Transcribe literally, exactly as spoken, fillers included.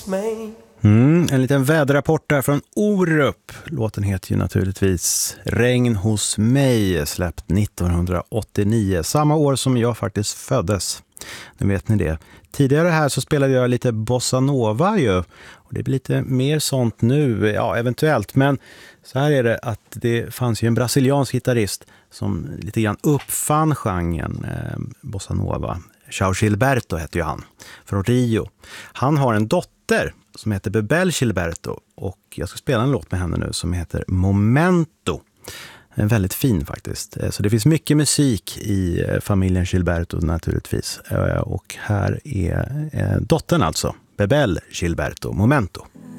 Mm, en liten väderrapport där från Orup. Låten heter ju naturligtvis Regn hos mig, släppt nittonhundraåttionio, samma år som jag faktiskt föddes. Nu vet ni det. Tidigare här så spelade jag lite bossa nova ju, och det blir lite mer sånt nu, ja eventuellt, men så här är det att det fanns ju en brasiliansk gitarrist som lite grann uppfann genren eh, bossa nova. João Gilberto heter ju han, från Rio. Han har en dotter som heter Bebel Gilberto, och jag ska spela en låt med henne nu som heter Momento. En väldigt fin faktiskt. Så det finns mycket musik i familjen Gilberto naturligtvis. Och här är dottern alltså, Bebel Gilberto, Momento.